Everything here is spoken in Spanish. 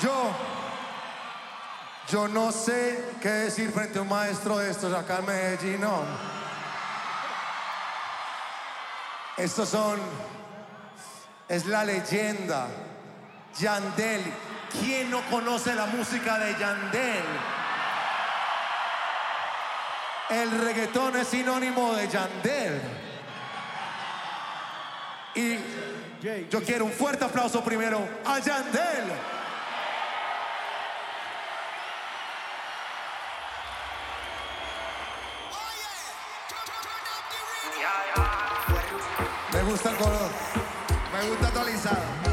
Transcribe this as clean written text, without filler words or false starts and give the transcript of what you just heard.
Yo no sé qué decir frente a un maestro de estos acá en Medellín, no. Es la leyenda, Yandel. ¿Quién no conoce la música de Yandel? El reggaetón es sinónimo de Yandel. Y yo quiero un fuerte aplauso primero a Yandel. Me gusta el color, me gusta actualizado.